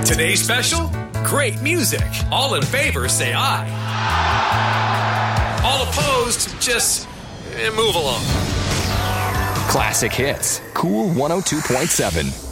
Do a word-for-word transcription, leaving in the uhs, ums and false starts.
Today's special? Great music. All in favor, say aye. All opposed, just eh, move along. Classic Hits. Cool one oh two point seven.